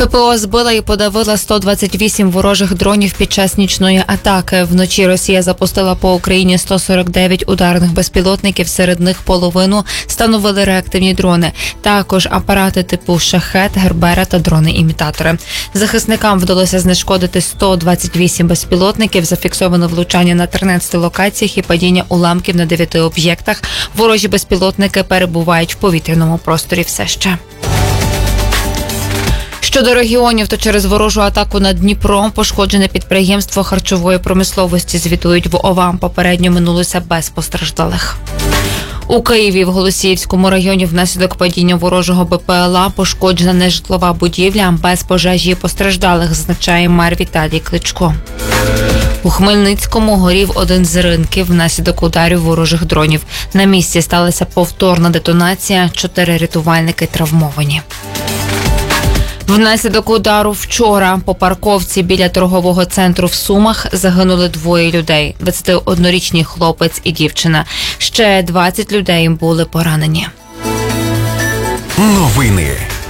ППО збила і подавила 128 ворожих дронів під час нічної атаки. Вночі Росія запустила по Україні 149 ударних безпілотників, серед них половину становили реактивні дрони. Також апарати типу «Шахет», «Гербера» та дрони-імітатори. Захисникам вдалося знешкодити 128 безпілотників, зафіксовано влучання на 13 локаціях і падіння уламків на 9 об'єктах. Ворожі безпілотники перебувають в повітряному просторі все ще. Щодо регіонів, то через ворожу атаку на Дніпро пошкоджене підприємство харчової промисловості, звітують в ОВА. Попередньо минулося без постраждалих. У Києві в Голосіївському районі внаслідок падіння ворожого БПЛА пошкоджена нежитлова будівля, без пожежі і постраждалих, зазначає мер Віталій Кличко. У Хмельницькому горів один з ринків внаслідок ударів ворожих дронів. На місці сталася повторна детонація, 4 рятувальники травмовані. Внаслідок удару вчора по парковці біля торгового центру в Сумах загинули 2 людей – 21-річний хлопець і дівчина. Ще 20 людей були поранені. Новини.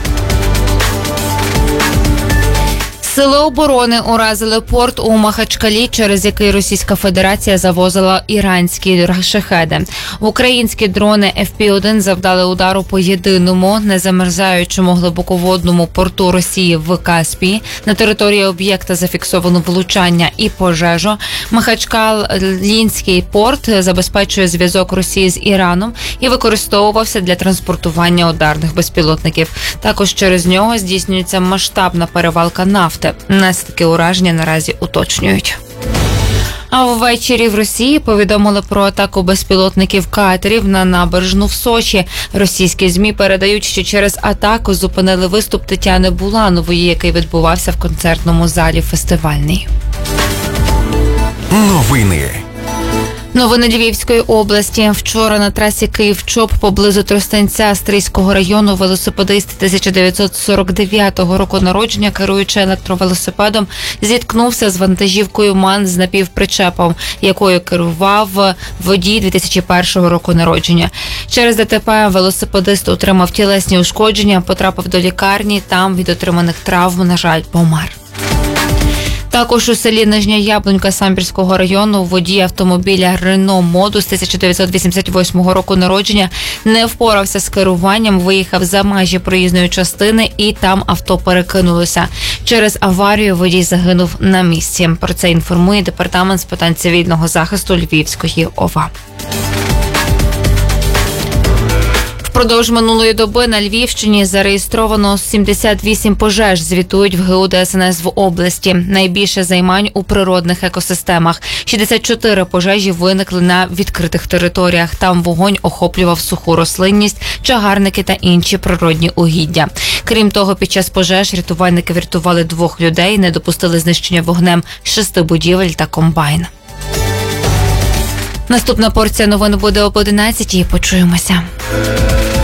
Сили оборони уразили порт у Махачкалі, через який Російська Федерація завозила іранські шахеди. Українські дрони FP-1 завдали удару по єдиному незамерзаючому глибоководному порту Росії в Каспії. На території об'єкта зафіксовано влучання і пожежу. Махачкалінський порт забезпечує зв'язок Росії з Іраном і використовувався для транспортування ударних безпілотників. Також через нього здійснюється масштабна перевалка нафти. Наслідки ураження наразі уточнюють. А ввечері в Росії повідомили про атаку безпілотників катерів на набережну в Сочі. Російські ЗМІ передають, що через атаку зупинили виступ Тетяни Буланової, який відбувався в концертному залі «Фестивальний». Новини. Новини Львівської області. Вчора на трасі Київ-Чоп поблизу Тростянця Стрийського району велосипедист 1949 року народження, керуючи електровелосипедом, зіткнувся з вантажівкою МАН з напівпричепом, якою керував водій 2001 року народження. Через ДТП велосипедист отримав тілесні ушкодження, потрапив до лікарні, там від отриманих травм, на жаль, помер. Також у селі Нижня Яблунька Самбірського району водій автомобіля Рено Модус 1988 року народження не впорався з керуванням, виїхав за межі проїзної частини і там авто перекинулося. Через аварію водій загинув на місці. Про це інформує Департамент з питань цивільного захисту Львівської ОВА. Впродовж минулої доби на Львівщині зареєстровано 78 пожеж, звітують в ГУ ДСНС в області. Найбільше займань у природних екосистемах. 64 пожежі виникли на відкритих територіях. Там вогонь охоплював суху рослинність, чагарники та інші природні угіддя. Крім того, під час пожеж рятувальники врятували 2 людей, не допустили знищення вогнем 6 будівель та комбайн. Наступна порція новин буде об 11:00. Почуємося.